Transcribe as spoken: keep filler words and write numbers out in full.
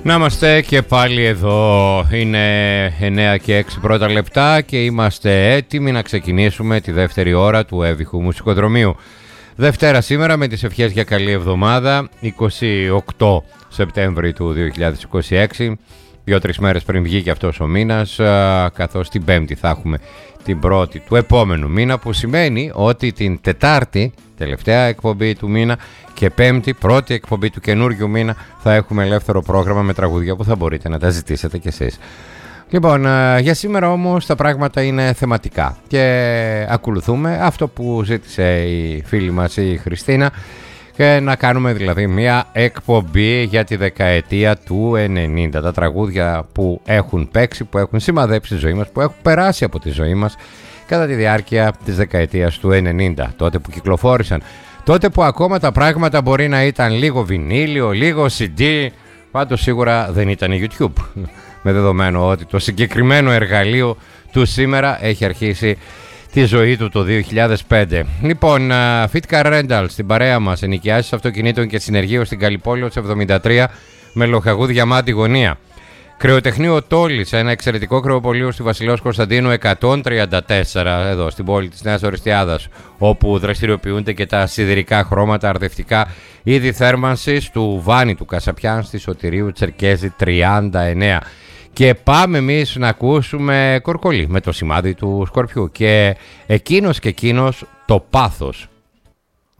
Να είμαστε και πάλι εδώ. Είναι εννέα και έξι πρώτα λεπτά και είμαστε έτοιμοι να ξεκινήσουμε τη δεύτερη ώρα του έβυχου μουσικοδρομίου. Δευτέρα σήμερα με τις ευχές για καλή εβδομάδα, είκοσι οκτώ Σεπτέμβρη του δύο χιλιάδες είκοσι έξι, δύο-τρεις μέρες πριν βγει και αυτός ο μήνας, καθώς την Πέμπτη θα έχουμε την πρώτη του επόμενου μήνα, που σημαίνει ότι την Τετάρτη, τελευταία εκπομπή του μήνα, και Πέμπτη, πρώτη εκπομπή του καινούριου μήνα, θα έχουμε ελεύθερο πρόγραμμα με τραγούδια που θα μπορείτε να τα ζητήσετε κι εσείς. Λοιπόν, για σήμερα όμως τα πράγματα είναι θεματικά και ακολουθούμε αυτό που ζήτησε η φίλη μας η Χριστίνα, και να κάνουμε δηλαδή μια εκπομπή για τη δεκαετία του ενενήντα. Τα τραγούδια που έχουν παίξει, που έχουν σημαδέψει τη ζωή μας, που έχουν περάσει από τη ζωή μας κατά τη διάρκεια της δεκαετίας του ενενήντα, τότε που κυκλοφόρησαν, τότε που ακόμα τα πράγματα μπορεί να ήταν λίγο βινίλιο, λίγο σι ντι, πάντως σίγουρα δεν ήταν YouTube, με δεδομένο ότι το συγκεκριμένο εργαλείο του σήμερα έχει αρχίσει τη ζωή του το δύο χιλιάδες πέντε. Λοιπόν, Fit Car Rental στην παρέα μας, ενοικιάσεις αυτοκινήτων και συνεργείο στην Καλλιπόλεω εβδομήντα τρία με λοχαγού Μάτι γωνία. Κρεοτεχνείο Τόλης, ένα εξαιρετικό κρεοπωλείο στη Βασιλέως Κωνσταντίνου εκατόν τριάντα τέσσερα, εδώ στην πόλη της Νέας Οριστιάδας, όπου δραστηριοποιούνται και τα σιδηρικά χρώματα αρδευτικά είδη θέρμανσης του Βάνη του Κασαπιάν στη Σωτηρίου Τσερκέζη τριάντα εννέα. Και πάμε εμείς να ακούσουμε Κορκολί με το σημάδι του Σκορπιού και εκείνος και εκείνος το πάθος.